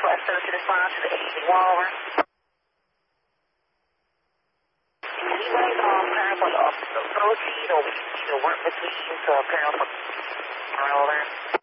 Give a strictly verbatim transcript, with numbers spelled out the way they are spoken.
Northwest search and respond to the eighty Walrus. Do you guys um, parallel officer proceed or we need to work with you to parallel roller?